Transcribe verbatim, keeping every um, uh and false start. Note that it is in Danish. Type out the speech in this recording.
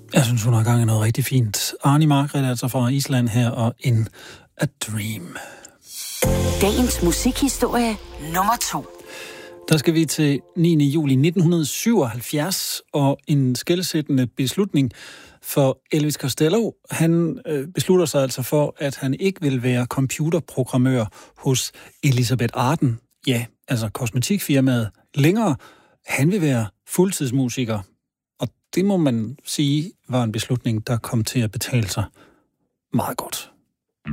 Jeg synes, hun har gang i noget rigtig fint. Arni Margrethe, altså fra Island her, og In a Dream. Dagens musikhistorie nummer to. Der skal vi til niende juli nitten syvoghalvfjerds, og en skelsættende beslutning for Elvis Costello. Han øh, beslutter sig altså for, at han ikke vil være computerprogrammør hos Elizabeth Arden, ja, altså kosmetikfirmaet, længere. Han vil være fuldtidsmusiker, og det må man sige var en beslutning, der kom til at betale sig meget godt.